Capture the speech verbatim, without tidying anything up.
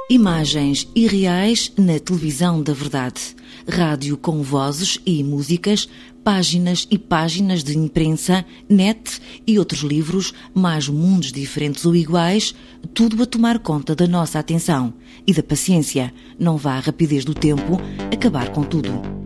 Imagens irreais na televisão da verdade. Rádio com vozes e músicas, páginas e páginas de imprensa, net e outros livros, mais mundos diferentes ou iguais, tudo a tomar conta da nossa atenção e da paciência. Não vá à rapidez do tempo acabar com tudo.